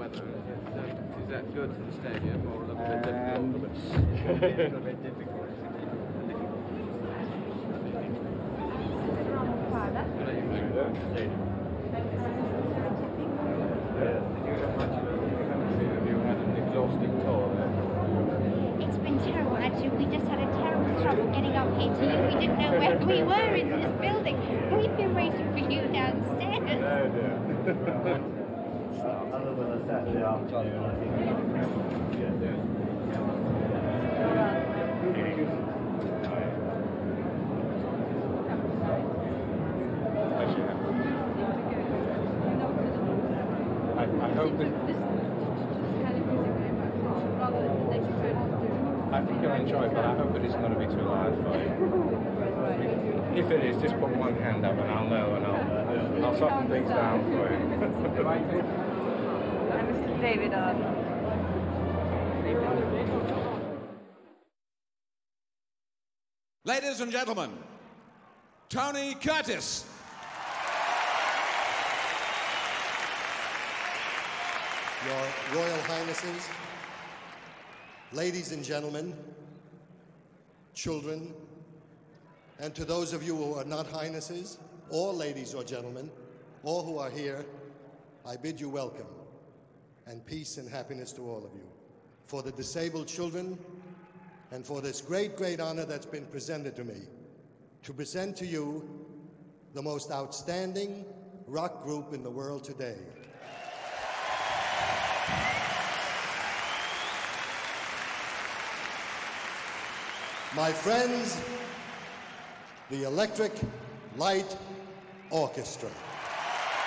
Is that good to the stadium or a little bit difficult? A little bit difficult. It's been terrible, actually. We just had a terrible trouble getting up here to you. We didn't know where we were in this building. We've been waiting for you downstairs. No, dear. Other than a Saturday afternoon, I think. I hope that I think you'll enjoy it, but I hope that it's not going to be too loud for you. If it is, just put one hand up and I'll know, and I'll soften things down for you. I'm Mr. David Arden. Ladies and gentlemen, Tony Curtis. Your Royal Highnesses, ladies and gentlemen, children, and to those of you who are not Highnesses, or ladies or gentlemen, all who are here, I bid you welcome, and peace and happiness to all of you. For the disabled children, and for this great, great honor that's been presented to me, to present to you the most outstanding rock group in the world today. My friends, the Electric Light Orchestra.